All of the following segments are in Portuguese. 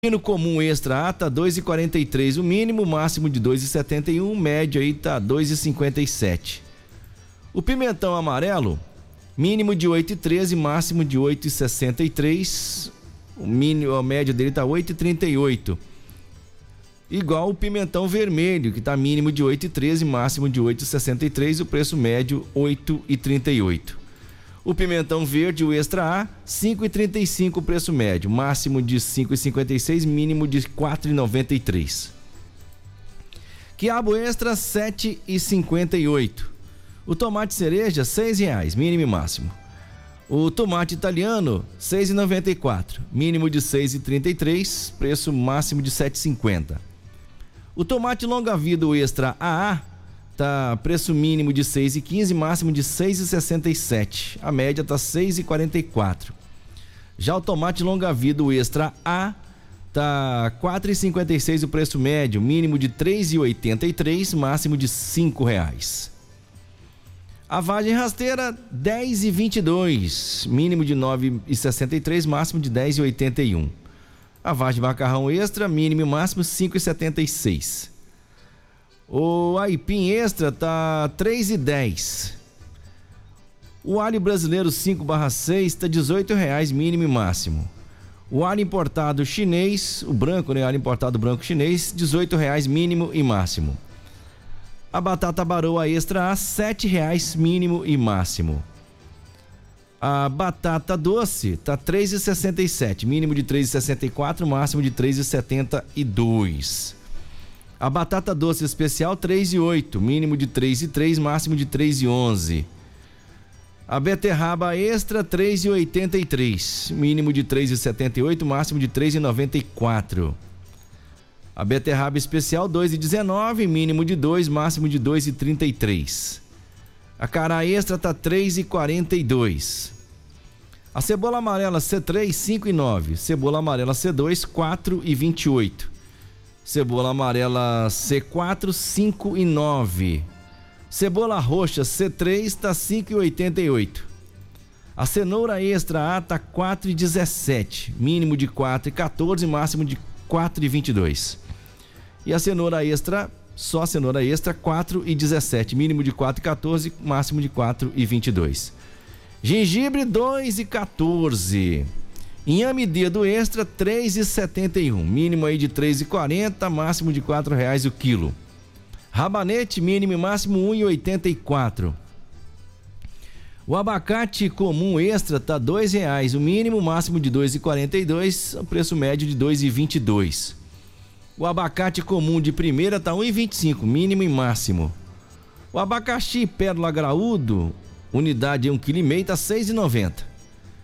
Pepino comum extra A tá 2,43 o mínimo, máximo de 2,71, médio aí tá 2,57. O pimentão amarelo, mínimo de 8,13, máximo de 8,63, o mínimo, a média dele tá 8,38. Igual o pimentão vermelho, que tá mínimo de 8,13, máximo de 8,63, o preço médio 8,38. O pimentão verde, o extra A, 5,35 o preço médio, máximo de 5,56, mínimo de 4,93. Quiabo extra, 7,58. O tomate cereja, R$6, mínimo e máximo. O tomate italiano, 6,94, mínimo de 6,33, preço máximo de 7,50. O tomate longa-vida, o extra AA, tá preço mínimo de 6,15, máximo de 6,67. A média tá 6,44. Já o tomate longa-vida, o extra A, tá 4,56 o preço médio, mínimo de 3,83, máximo de R$5. A vagem rasteira, 10,22, mínimo de 9,63, máximo de 10,81. A vagem macarrão extra, mínimo e máximo 5,76. O aipim extra tá 3,10. O alho brasileiro 5/6 tá R$18, mínimo e máximo. O alho importado chinês, o branco, né? Alho importado branco chinês, R$18, mínimo e máximo. A batata baroa extra A, R$7, mínimo e máximo. A batata doce tá 3,67, mínimo de 3,64, máximo de 3,72. A batata doce especial 3,08, mínimo de 3,3, máximo de 3,11. A beterraba extra 3,83, mínimo de 3,78, máximo de 3,94. A beterraba especial 2,19, mínimo de 2, máximo de 2,33. A cará extra tá 3,42. A cebola amarela C3 5,9, cebola amarela C2 4,28. Cebola amarela C4, 5,9. Cebola roxa C3 tá 5,88. A cenoura extra A tá 4,17, mínimo de 4,14, máximo de 4,22. E a cenoura extra, só a cenoura extra, 4,17, mínimo de 4,14, máximo de 4,22. Gengibre 2,14. Inhame dedo extra 3,71, mínimo aí de 3,40, máximo de R$4 o quilo. Rabanete mínimo e máximo 1,84. O abacate comum extra tá R$2, o mínimo, máximo de 2,42, o preço médio de 2,22. O abacate comum de primeira tá 1,25, mínimo e máximo. O abacaxi pérola graúdo, unidade 1,5 kg, tá 6,90.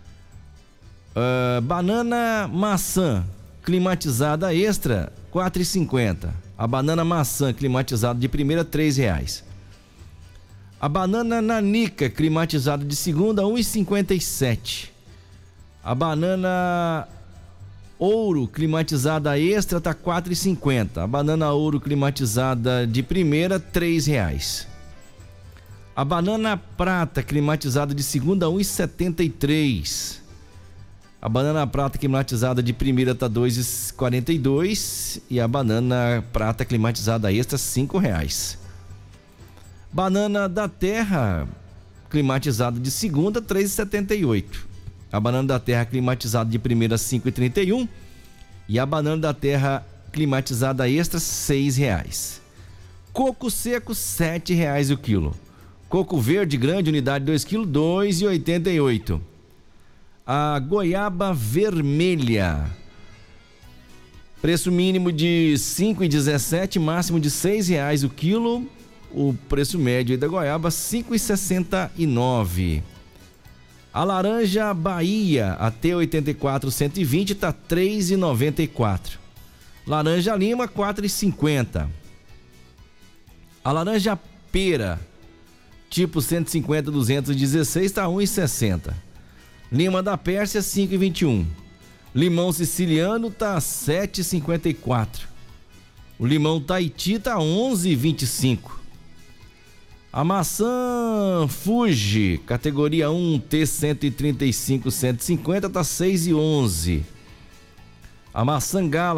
Banana maçã climatizada extra, R$4,50. A banana maçã climatizada de primeira, R$3. A banana nanica climatizada de segunda, R$1,57. A banana ouro climatizada extra tá R$4,50. A banana ouro climatizada de primeira, R$3. A banana prata climatizada de segunda, R$1,73. A banana prata climatizada de primeira tá R$2,42 e a banana prata climatizada extra R$5. Banana da terra climatizada de segunda R$3,78. A banana da terra climatizada de primeira R$5,31 e a banana da terra climatizada extra R$6. Coco seco R$7 o quilo. Coco verde grande unidade 2 kg R$2,88. A goiaba vermelha, preço mínimo de R$5,17, máximo de R$6 o quilo. O preço médio aí da goiaba R$5,69. A laranja Bahia até 84 120 tá R$3,94. Laranja Lima R$4,50. A laranja pera tipo 150 216 tá R$1,60. Lima da Pérsia 5,21. Limão siciliano tá 7,54. O limão Tahiti tá 11,25. A maçã Fuji, categoria 1, T135 150 tá 6,11. A maçã gala